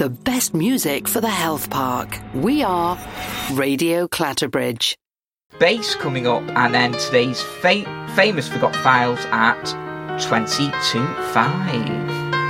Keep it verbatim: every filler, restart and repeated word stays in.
the best music for the health park. We are Radio Clatterbridge. Bass coming up, and then today's fa- famous Forgot Files at twenty to five.